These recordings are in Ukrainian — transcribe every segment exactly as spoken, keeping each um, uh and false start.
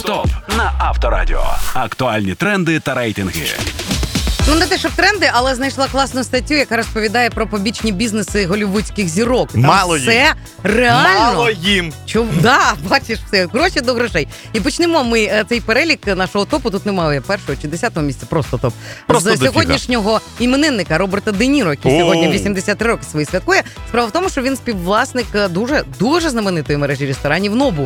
Топ-стоп на Авторадіо. Актуальні тренди та рейтинги. Ну, не те, щоб тренди, але знайшла класну статтю, яка розповідає про побічні бізнеси голлівудських зірок. Там Мало все їм. реально. Мало їм. Чому? Да, бачиш все, гроші до грошей. І почнемо ми е, цей перелік нашого топу, тут немає першого чи десятого місця, просто топ. Просто З дофіга. сьогоднішнього іменинника Роберта Де Ніро, який О. сьогодні вісімдесят три роки свої святкує. Справа в тому, що він співвласник дуже, дуже знаменитої мережі ресторанів Нобу,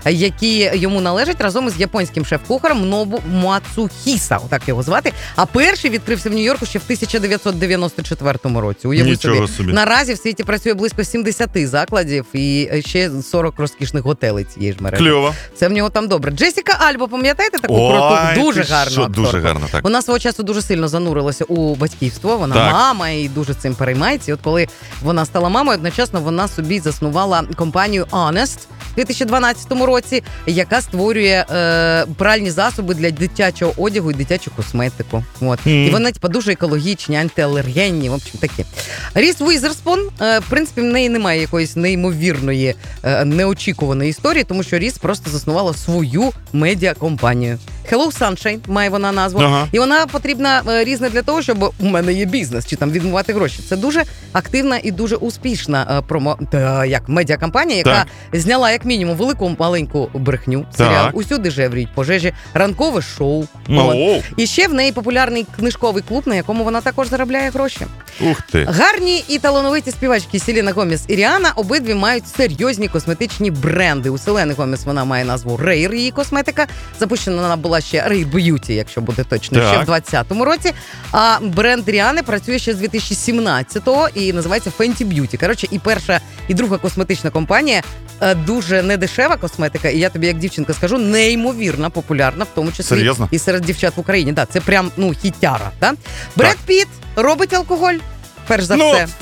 які йому належать разом із японським шеф-кухарем Нобу Мацухіса, отак його звати. А перший відкрився в Нью-Йорку ще в тисяча дев'ятсот дев'яносто четвертому році. Уяви Нічого собі. собі. Наразі в світі працює близько сімдесят закладів і ще сорок розкішних готелей цієї ж мережі. Кльово. Це в нього там добре. Джесіка Альба, пам'ятаєте таку Ой, круту? Дуже ти гарну що, акторку. дуже гарно, так. Вона свого часу дуже сильно занурилася у батьківство. Вона Так. мама і дуже цим переймається. І от коли вона стала мамою, одночасно вона собі заснувала компанію Honest у дві тисячі дванадцятому році, яка створює е, пральні засоби для дитячого одягу і дитячу косметику. От. Mm. І вони типу, дуже екологічні, антиалергенні, в общем, такі. Ріс Уізерспун, е, в принципі, в неї немає якоїсь неймовірної, е, неочікуваної історії, тому що Ріс просто заснувала свою медіакомпанію. Hello Sunshine має вона назву. Ага. І вона потрібна е, Різ не для того, щоб у мене є бізнес, чи там відмивати гроші. Це дуже активна і дуже успішна е, промо, та, як медіакомпанія, яка Так. зняла як мінімум велику маленьку брехню, серіал Так. «Усюди жевріють пожежі», ранкове шоу. Ну, От. оу. І ще в неї популярний книжковий клуб, на якому вона також заробляє гроші. Ух ти. Гарні і талановиті співачки Селіна Гомес і Ріана обидві мають серйозні косметичні бренди. У Селени Гомес вона має назву Rare, її косметика. Запущена вона була ще Rare Beauty, якщо буде точно, Так. ще в двадцятому році. А бренд Ріани працює ще з дві тисячі сімнадцятого і називається Fenty Beauty. Коротше, і перша, і друга косметична компанія е, дуже недешева косметика, і я тобі, як дівчинка, скажу, неймовірно популярна, в тому числі Серйозно? і серед дівчат в Україні. Да, це прям, ну, хіттяра. Да? Бред Піт робить алкоголь, перш за Ну, все.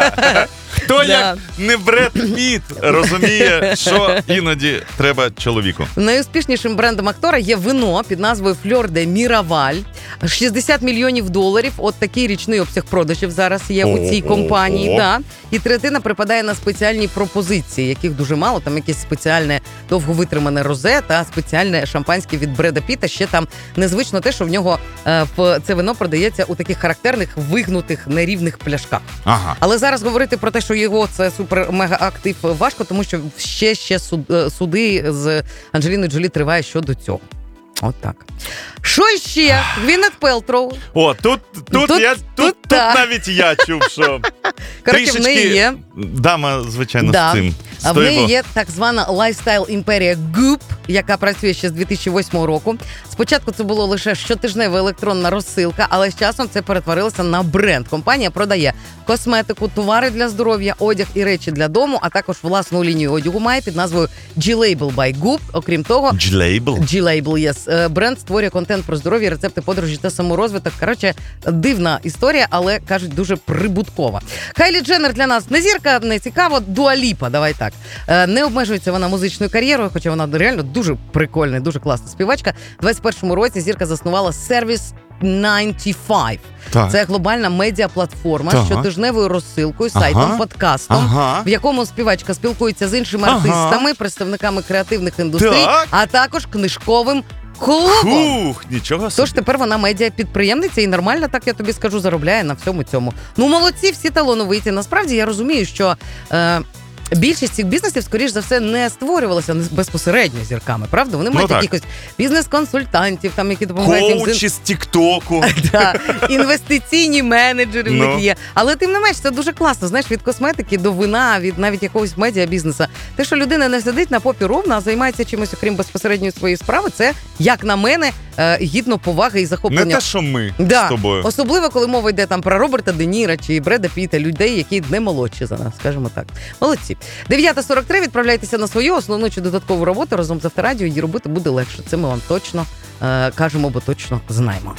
Хто Да. як не Бред Піт розуміє, що іноді треба чоловіку. Найуспішнішим брендом актора є вино під назвою Фльор де Міраваль. шістдесят мільйонів доларів. От такий річний обсяг продажів зараз є у цій Ого. компанії. Да. І третина припадає на спеціальні пропозиції, яких дуже мало. Там якесь спеціальне довговитримане розе та спеціальне шампанське від Бреда Піта. Ще там незвично те, що в нього е, в це вино продається у таких характерних вигнутих нерівних пляшках. Ага. Але зараз говорити про те, що його це супер-мега-актив, важко, тому що ще, ще суд, е, суди з Анджеліною Джолі триває щодо цього. От так. Що ще? Гвінет Пелтроу. О, тут, тут, Тут- я, тут, тут тут, так. навіть я чув, що Коротше, в неї є. дама, звичайно, Да. з цим. з А в тою, неї бо- є так звана лайфстайл імперія Goop, яка працює ще з дві тисячі восьмого року. Спочатку це було лише щотижнева електронна розсилка, але з часом це перетворилося на бренд. Компанія продає косметику, товари для здоров'я, одяг і речі для дому, а також власну лінію одягу має під назвою G-Label by Goop. Окрім того, G-Label? G-Label, yes. Е, Бренд створює контент про здоров'я, рецепти подорожі та саморозвиток. Коротше, дивна історія, але, кажуть, дуже прибуткова. Кайлі Дженнер для нас не зірка, не цікаво. Дуа Ліпа, давай так. Е, Не обмежується вона музичною кар'єрою, хоча вона реально дуже прикольна, дуже класна співачка. У двадцять першому році зірка заснувала сервіс дев'яносто п'ять. Так. Це глобальна медіаплатформа Так. з щотижневою розсилкою, Ага. сайтом, подкастом, Ага. в якому співачка спілкується з іншими Ага. артистами, представниками креативних індустрій, Так. а також книжковим клубом. Хух, нічого собі. Тож тепер вона медіа-підприємниця і нормально, так я тобі скажу, заробляє на всьому цьому. Ну, молодці, всі талановиті. Насправді я розумію, що е, більшість цих бізнесів, скоріш за все, не створювалися безпосередньо зірками, правда? Вони мають Ну, так. якихось бізнес-консультантів, там, які допомагають їм з Коучі з Тіктоку. Да, інвестиційні менеджери в Ну. них є. Але тим не менш, це дуже класно. Знаєш, від косметики до вина, від навіть якогось медіабізнесу. Те, що людина не сидить на попі ровно, а займається чимось, окрім безпосередньої своєї справи, це, як на мене, е, гідно поваги і захоплення. Не те, що ми Да. з тобою. Особливо, коли мова йде там про Роберта Де Ніра чи Бреда Піта, людей, які не молодші за нас, скажімо так. Молодці. дев'ята сорок три, відправляйтеся на свою основну чи додаткову роботу разом з Авторадіо, її робити буде легше. Це ми вам точно е, кажемо, бо точно знаємо.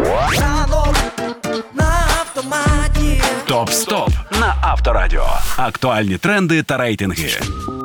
Ранок на автоматі. Топ-стоп на Авторадіо. Актуальні тренди та рейтинги.